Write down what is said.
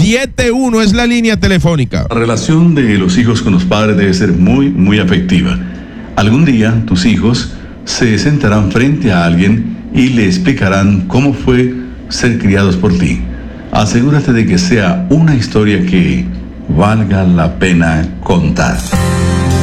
71 es la línea telefónica. La relación de los hijos con los padres debe ser muy, muy afectiva. Algún día tus hijos se sentarán frente a alguien y le explicarán cómo fue ser criados por ti. Asegúrate de que sea una historia que valga la pena contar.